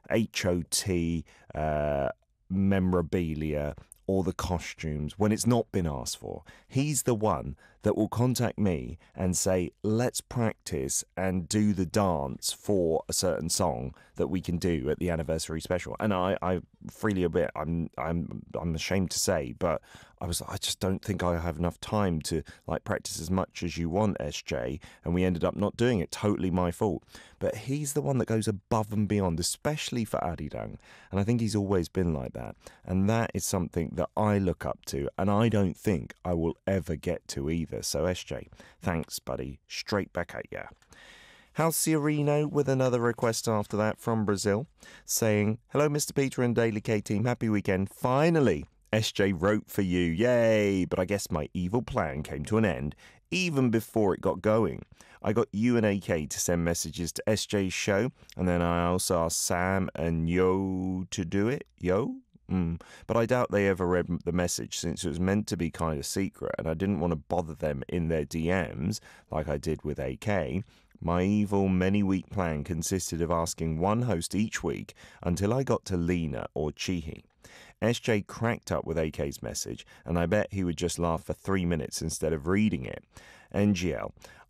HOT, memorabilia, or the costumes when it's not been asked for. He's the one that will contact me and say, let's practice and do the dance for a certain song that we can do at the anniversary special. And I freely admit, I'm ashamed to say, but I just don't think I have enough time to like practice as much as you want, SJ, and we ended up not doing it. Totally my fault. But he's the one that goes above and beyond, especially for Arirang, and I think he's always been like that. And that is something that I look up to, and I don't think I will ever get to either. So SJ, thanks, buddy. Straight back at ya. Halciarino with another request after that from Brazil, saying, hello, Mr. Peter and Daily K team. Happy weekend. Finally, SJ wrote for you. Yay! But I guess my evil plan came to an end even before it got going. I got you and AK to send messages to SJ's show, and then I also asked Sam and Yo to do it. Yo? But I doubt they ever read the message since it was meant to be kind of secret, and I didn't want to bother them in their DMs like I did with AK. My evil many-week plan consisted of asking one host each week until I got to Lena or Chihi. SJ cracked up with AK's message, and I bet he would just laugh for 3 minutes instead of reading it. NGL,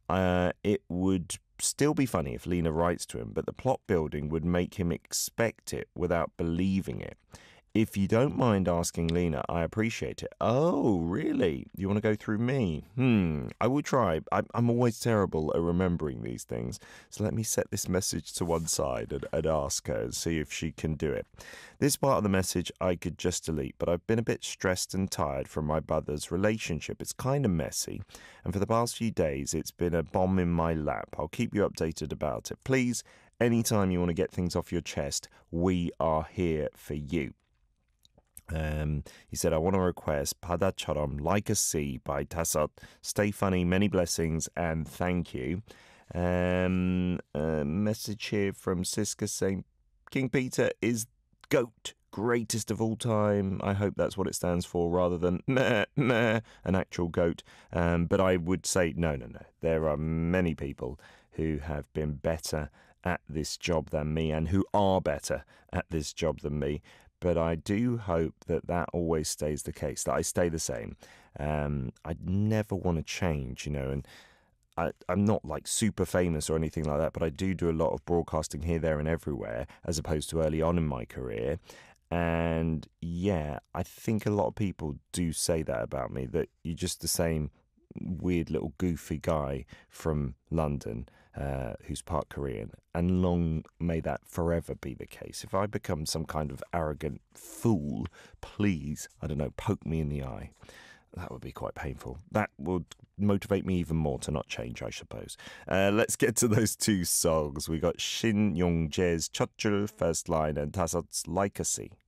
it would still be funny if Lena writes to him, but the plot building would make him expect it without believing it. If you don't mind asking Lena, I appreciate it. Oh, really? You want to go through me? I will try. I'm always terrible at remembering these things. So let me set this message to one side and ask her and see if she can do it. This part of the message I could just delete, but I've been a bit stressed and tired from my brother's relationship. It's kind of messy. And for the past few days, it's been a bomb in my lap. I'll keep you updated about it. Please, anytime you want to get things off your chest, we are here for you. He said, I want to request 바다처럼 Like a Sea by Tassot. Stay funny, many blessings, and thank you. Message here from Siska saying, King Peter is GOAT, greatest of all time. I hope that's what it stands for rather than meh, meh, an actual goat. But I would say, no. There are many people who have been better at this job than me and who are better at this job than me. But I do hope that always stays the case, that I stay the same. I'd never want to change, and I'm not like super famous or anything like that, but I do a lot of broadcasting here, there and everywhere, as opposed to early on in my career. And yeah, I think a lot of people do say that about me, that you're just the same weird little goofy guy from London who's part Korean, and long may that forever be the case. If I become some kind of arrogant fool, please, I don't know, poke me in the eye. That would be quite painful. That would motivate me even more to not change, I suppose. Let's get to those two songs. We got Shin Yong-jae's 첫 줄, first line, and Tassot's Like a Sea.